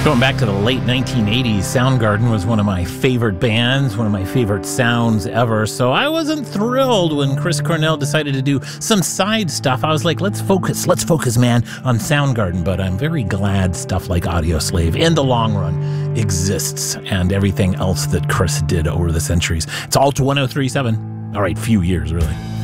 Going back to the late 1980s, Soundgarden was one of my favorite bands, one of my favorite sounds ever. So I wasn't thrilled when Chris Cornell decided to do some side stuff. I was like, let's focus, man, on Soundgarden. But I'm very glad stuff like Audioslave in the long run exists, and everything else that Chris did over the centuries. It's all to 1037. All right, few years, really.